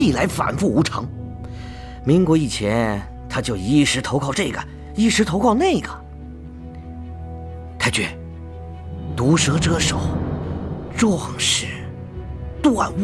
历来反复无常。民国以前，他就一时投靠这个，一时投靠那个。太君，毒蛇遮手，壮士断